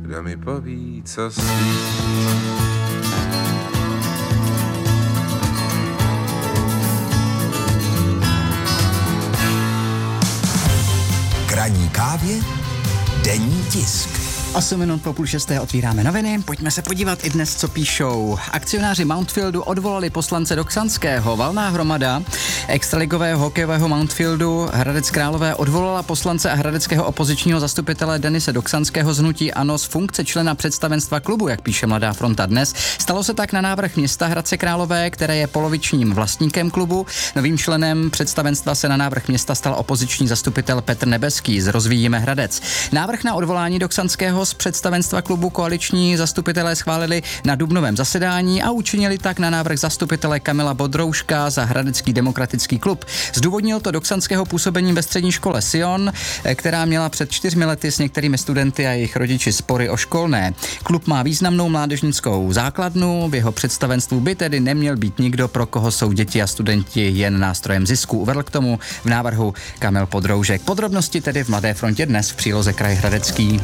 kdo mi poví, co spí. K ranní kávě denní tisk. 8 minut po 5:30 otvíráme noviny. Pojďme se podívat i dnes, co píšou. Akcionáři Mountfieldu odvolali poslance do Ksanského. Valná hromada extraligového hokejového Mountfieldu Hradec Králové odvolala poslance a hradeckého opozičního zastupitele Denise Doksanského z hnutí ANO z funkce člena představenstva klubu, jak píše Mladá fronta dnes. Stalo se tak na návrh města Hradce Králové, které je polovičním vlastníkem klubu. Novým členem představenstva se na návrh města stal opoziční zastupitel Petr Nebeský z Rozvíjíme Hradec. Návrh na odvolání Doksanského z představenstva klubu koaliční zastupitelé schválili na dubnovém zasedání a učinili tak na návrh zastupitele Kamila Bodrouška za Hradecký demokratický klub. Zdůvodnil to Doksanského působením ve střední škole Sion, která měla před 4 lety s některými studenty a jejich rodiči spory o školné. Klub má významnou mládežnickou základnu, v jeho představenstvu by tedy neměl být nikdo, pro koho jsou děti a studenti jen nástrojem zisku. Uvedl k tomu v návrhu Kamil Podroužek. Podrobnosti tedy v Mladé frontě dnes v příloze Kraj Hradecký.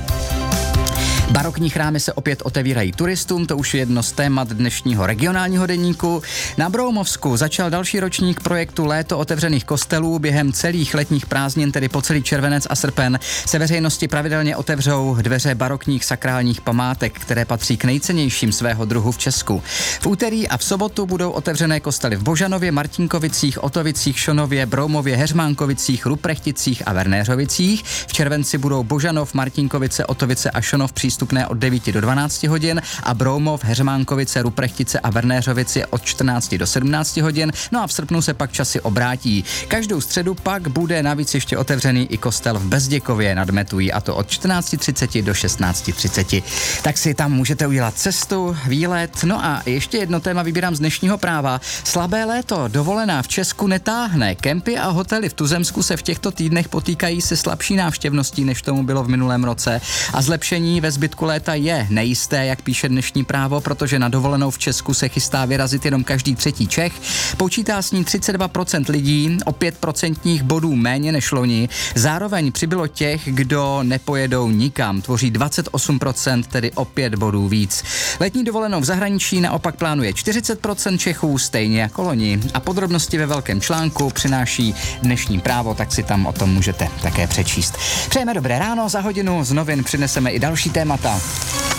Barokní chrámy se opět otevírají turistům, to už je jedno z témat dnešního regionálního deníku. Na Broumovsku začal další ročník projektu Léto otevřených kostelů. Během celých letních prázdnin, tedy po celý červenec a srpen, se veřejnosti pravidelně otevřou dveře barokních sakrálních památek, které patří k nejcennějším svého druhu v Česku. V úterý a v sobotu budou otevřené kostely v Božanově, Martinkovicích, Otovicích, Šonově, Broumově, Heřmánkovicích, Ruprechticích a Vernéřovicích. V červenci budou Božanov, Martinkovice, Otovice a Šonov přístupné od 9 do 12 hodin a Broumov, Heřmánkovice, Ruprechtice a Vernéřovici od 14 do 17 hodin, no a v srpnu se pak časy obrátí. Každou středu pak bude navíc ještě otevřený i kostel v Bezděkově nad Metují, a to od 14:30 do 16:30. Tak si tam můžete udělat cestu, výlet. No a ještě jedno téma vybírám z dnešního Práva. Slabé léto, dovolená v Česku netáhne. Kempy a hotely v tuzemsku se v těchto týdnech potýkají se slabší návštěvností, než tomu bylo v minulém roce, a zlepšení ve zbytku léta je nejisté, jak píše dnešní Právo, protože na dovolenou v Česku se chystá vyrazit jenom každý třetí Čech. Počítá s ní 32% lidí, o 5% bodů méně než loni. Zároveň přibylo těch, kdo nepojedou nikam, tvoří 28%, tedy o 5 bodů víc. Letní dovolenou v zahraničí naopak plánuje 40% Čechů, stejně jako loni. A podrobnosti ve velkém článku přináší dnešní Právo, tak si tam o tom můžete také přečíst. Přejeme dobré ráno, za hodinu z novin přineseme i další témata.